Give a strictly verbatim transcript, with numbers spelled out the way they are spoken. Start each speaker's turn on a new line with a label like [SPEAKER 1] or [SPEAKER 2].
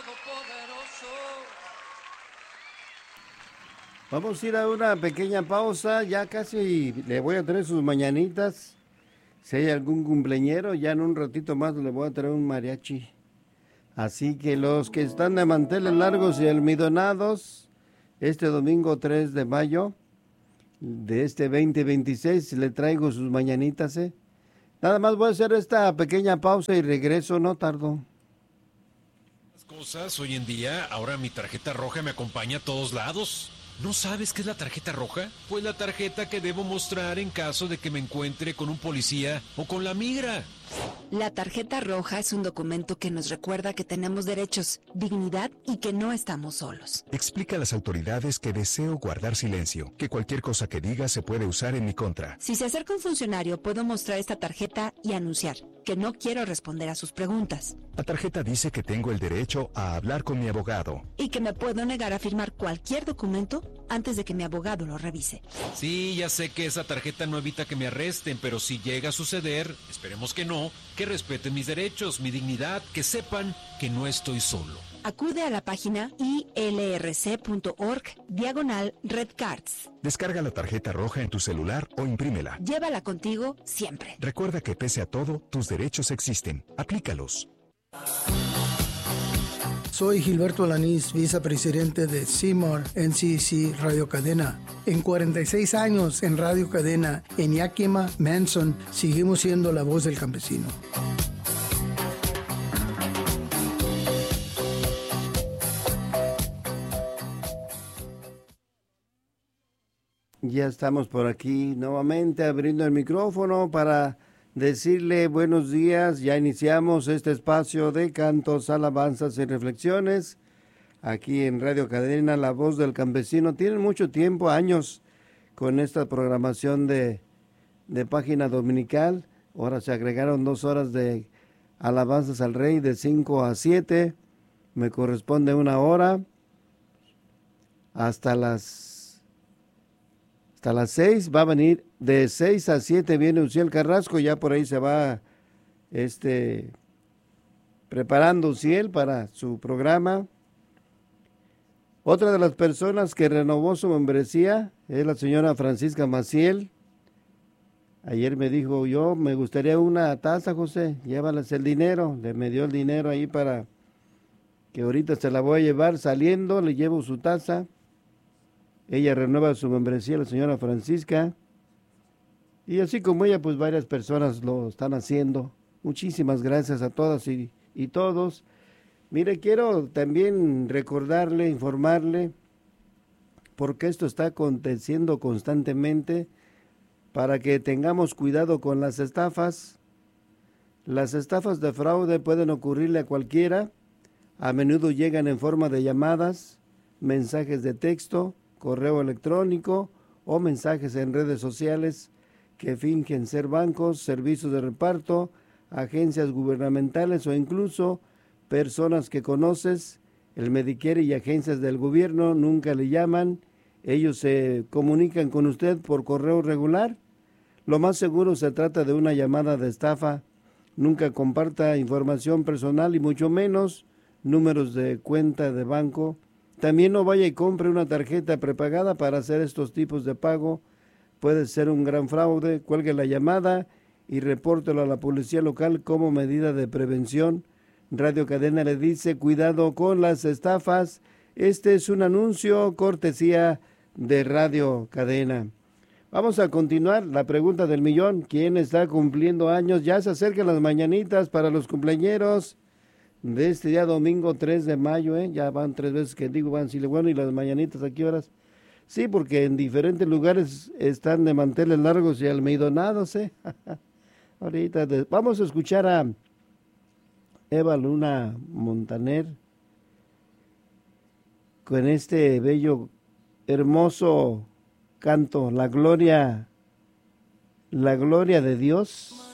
[SPEAKER 1] Todopoderoso.
[SPEAKER 2] Vamos a ir a una pequeña pausa, ya casi le voy a traer sus mañanitas. Si hay algún cumpleañero, ya en un ratito más le voy a traer un mariachi. Así que los que están de manteles largos y almidonados, este domingo tres de mayo de este veinte veintiséis le traigo sus mañanitas, ¿eh? Nada más voy a hacer esta pequeña pausa y regreso, no tardo.
[SPEAKER 3] Las cosas hoy en día, ahora mi tarjeta roja me acompaña a todos lados. ¿No sabes qué es la tarjeta roja? Pues la tarjeta que debo mostrar en caso de que me encuentre con un policía o con la migra.
[SPEAKER 4] La tarjeta roja es un documento que nos recuerda que tenemos derechos, dignidad y que no estamos solos.
[SPEAKER 5] Explica a las autoridades que deseo guardar silencio, que cualquier cosa que diga se puede usar en mi contra.
[SPEAKER 4] Si se acerca un funcionario, puedo mostrar esta tarjeta y anunciar que no quiero responder a sus preguntas.
[SPEAKER 5] La tarjeta dice que tengo el derecho a hablar con mi abogado.
[SPEAKER 4] Y que me puedo negar a firmar cualquier documento antes de que mi abogado lo revise.
[SPEAKER 3] Sí, ya sé que esa tarjeta no evita que me arresten, pero si llega a suceder, esperemos que no, que respeten mis derechos, mi dignidad, que sepan que no estoy solo.
[SPEAKER 4] Acude a la página i l r c punto org diagonal red cards.
[SPEAKER 5] Descarga la tarjeta roja en tu celular o imprímela.
[SPEAKER 4] Llévala contigo siempre.
[SPEAKER 5] Recuerda que pese a todo, tus derechos existen. Aplícalos.
[SPEAKER 6] Soy Gilberto Alanís, vicepresidente de C M A R N C C Radio Cadena. En cuarenta y seis años en Radio Cadena, en Yakima, Manson, seguimos siendo la voz del campesino.
[SPEAKER 2] Ya estamos por aquí nuevamente abriendo el micrófono para decirle buenos días. Ya iniciamos este espacio de cantos, alabanzas y reflexiones aquí en Radio Cadena, La Voz del Campesino. Tienen mucho tiempo, años, con esta programación de, de página dominical. Ahora se agregaron dos horas de alabanzas al Rey de cinco a siete. Me corresponde una hora hasta las Hasta las seis. Va a venir de seis a siete, viene Uciel Carrasco, ya por ahí se va este, preparando Uciel para su programa. Otra de las personas que renovó su membresía es la señora Francisca Maciel. Ayer me dijo, yo me gustaría una taza, José, llévales el dinero. Le me dio el dinero ahí para que ahorita se la voy a llevar saliendo, le llevo su taza. Ella renueva su membresía, la señora Francisca. Y así como ella, pues varias personas lo están haciendo. Muchísimas gracias a todas y, y todos. Mire, quiero también recordarle, informarle, porque esto está aconteciendo constantemente, para que tengamos cuidado con las estafas. Las estafas de fraude pueden ocurrirle a cualquiera. A menudo llegan en forma de llamadas, mensajes de texto, correo electrónico o mensajes en redes sociales que fingen ser bancos, servicios de reparto, agencias gubernamentales o incluso personas que conoces. El Medicare y agencias del gobierno nunca le llaman, ellos se comunican con usted por correo regular. Lo más seguro se trata de una llamada de estafa. Nunca comparta información personal y mucho menos números de cuenta de banco. También no vaya y compre una tarjeta prepagada para hacer estos tipos de pago. Puede ser un gran fraude. Cuelgue la llamada y repórtelo a la policía local como medida de prevención. Radio Cadena le dice, cuidado con las estafas. Este es un anuncio cortesía de Radio Cadena. Vamos a continuar. La pregunta del millón. ¿Quién está cumpliendo años? Ya se acercan las mañanitas para los cumpleañeros de este día domingo tres de mayo, ¿eh? Ya van tres veces que digo, van, si le bueno, y las mañanitas, ¿a qué horas? Sí, porque en diferentes lugares están de manteles largos y almidonados, ¿eh? Ahorita, de, vamos a escuchar a Eva Luna Montaner con este bello, hermoso canto, la gloria, la gloria de Dios.